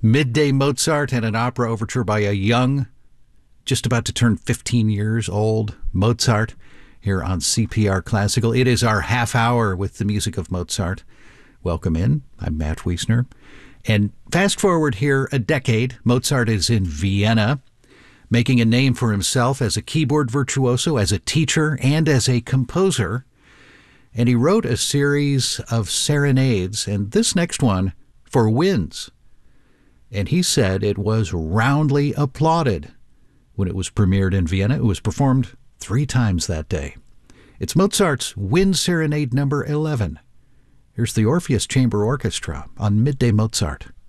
Midday Mozart and an opera overture by a young, just about to turn 15 years old Mozart here on CPR Classical. It is our half hour with the music of Mozart. Welcome in. I'm Matt Wiesner. And fast forward here a decade, Mozart is in Vienna, making a name for himself as a keyboard virtuoso, as a teacher, and as a composer. And he wrote a series of serenades, and this next one for winds. And he said it was roundly applauded when it was premiered in Vienna. It was performed 3 times that day. It's Mozart's Wind Serenade number 11. Here's the Orpheus Chamber Orchestra on Midday Mozart.